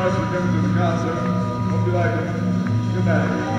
much for coming to the concert. Hope you like it. Good night.